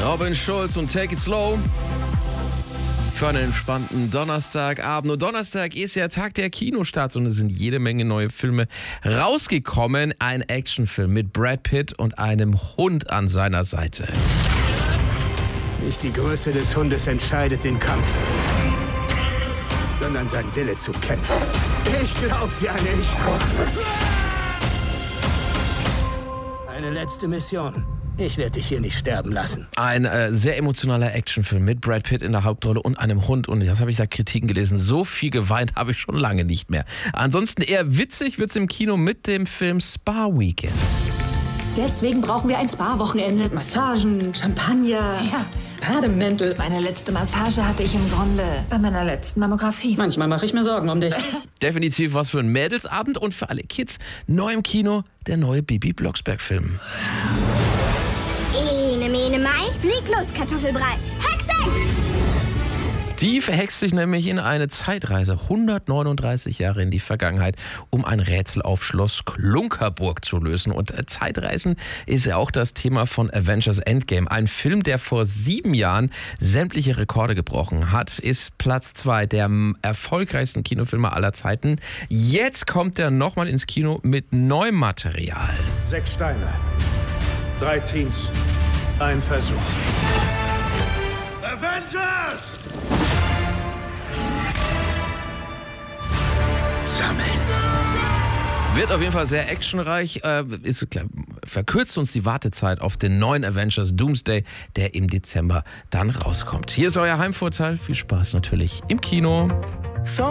Robin Schulz und Take It Slow für einen entspannten Donnerstagabend. Und Donnerstag ist ja Tag der Kinostarts und es sind jede Menge neue Filme rausgekommen. Ein Actionfilm mit Brad Pitt und einem Hund an seiner Seite. Nicht die Größe des Hundes entscheidet den Kampf, sondern sein Wille zu kämpfen. Ich glaub's ja nicht. Eine letzte Mission. Ich werde dich hier nicht sterben lassen. Ein sehr emotionaler Actionfilm mit Brad Pitt in der Hauptrolle und einem Hund. Und das habe ich da Kritiken gelesen. So viel geweint habe ich schon lange nicht mehr. Ansonsten eher witzig wird's im Kino mit dem Film Spa Weekend. Deswegen brauchen wir ein Spa-Wochenende. Massagen, Champagner, Bademäntel. Meine letzte Massage hatte ich im Grunde bei meiner letzten Mammographie. Manchmal mache ich mir Sorgen um dich. Definitiv was für einen Mädelsabend und für alle Kids. Neu im Kino, der neue Bibi Blocksberg-Film. Ene, mene, mai, flieg los, Kartoffelbrei. Hexe! Die verhext sich nämlich in eine Zeitreise 139 Jahre in die Vergangenheit, um ein Rätsel auf Schloss Klunkerburg zu lösen. Und Zeitreisen ist ja auch das Thema von Avengers Endgame. Ein Film, der vor 7 Jahren sämtliche Rekorde gebrochen hat, ist Platz 2 der erfolgreichsten Kinofilme aller Zeiten. Jetzt kommt er nochmal ins Kino mit neuem Material. 6 Steine, 3 Teams, ein Versuch. Avengers! Sammeln. Wird auf jeden Fall sehr actionreich. Verkürzt uns die Wartezeit auf den neuen Avengers Doomsday, der im Dezember dann rauskommt. Hier ist euer Heimvorteil. Viel Spaß natürlich im Kino. So